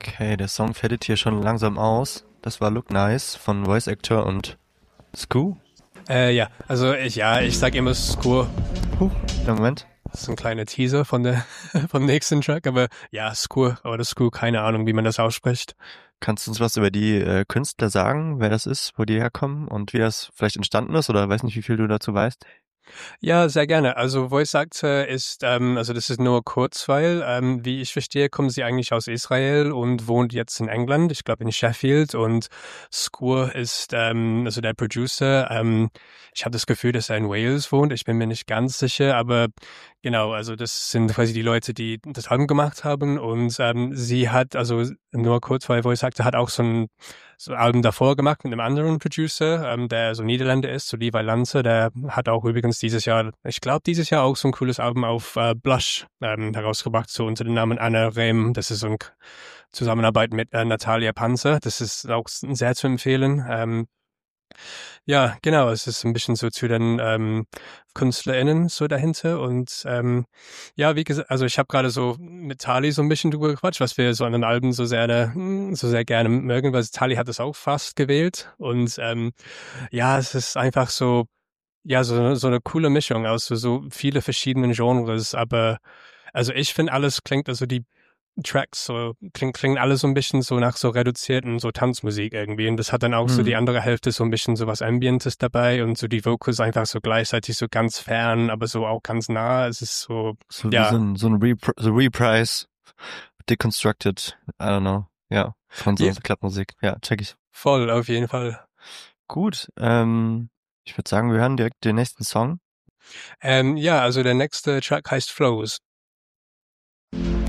Okay, der Song fadet hier schon langsam aus. Das war Look Nice von Voice Actor und Scoo. Ich sag immer Skur. Huch, der Moment. Das ist ein kleiner Teaser vom nächsten Track, aber ja, Skur oder Skur, keine Ahnung, wie man das ausspricht. Kannst du uns was über die Künstler sagen, wer das ist, wo die herkommen und wie das vielleicht entstanden ist oder weiß nicht, wie viel du dazu weißt? Ja, sehr gerne. Also Voice Actor also das ist nur Kurzweil. Wie ich verstehe, kommen sie eigentlich aus Israel und wohnt jetzt in England, ich glaube in Sheffield. Und Skur ist also der Producer. Ich habe das Gefühl, dass er in Wales wohnt. Ich bin mir nicht ganz sicher, aber genau, also das sind quasi die Leute, die das Album gemacht haben. Und sie hat, also nur Kurzweil, Voice Actor hat auch so ein Album davor gemacht mit einem anderen Producer, der so Niederländer ist, so Levi Lanza, der hat auch übrigens dieses Jahr auch so ein cooles Album auf Blush herausgebracht, so unter dem Namen Anna Rehm. Das ist so eine Zusammenarbeit mit Natalia Panzer. Das ist auch sehr zu empfehlen. Ja, genau, es ist ein bisschen so zu den KünstlerInnen so dahinter und ja, wie gesagt, also ich habe gerade so mit Tali so ein bisschen drüber gequatscht, was wir so an den Alben so sehr gerne mögen, weil Tali hat es auch fast gewählt und ja, es ist einfach so, ja, so eine coole Mischung aus so viele verschiedenen Genres, aber also ich finde alles klingt, also die Tracks so klingen alle so ein bisschen so nach so reduzierten so Tanzmusik irgendwie und das hat dann auch so die Hm. andere Hälfte so ein bisschen so was Ambientes dabei und so die Vocals einfach so gleichzeitig so ganz fern, aber so auch ganz nah. Es ist so, So wie ja, so ein Reprise, deconstructed, I don't know. Ja, von so ja, Klappmusik. Ja, check ich. voll auf jeden Fall. Gut, ich würde sagen, wir hören direkt den nächsten Song. Ja, also der nächste Track heißt Flows.